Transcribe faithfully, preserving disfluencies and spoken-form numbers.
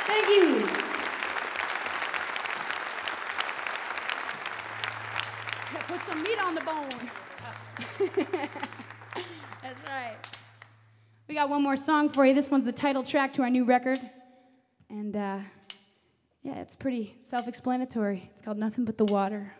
Thank you. Put some meat on the bone. That's right. We got one more song for you. This one's the title track to our new record. And uh, yeah, it's pretty self-explanatory. It's called Nothing But the Water.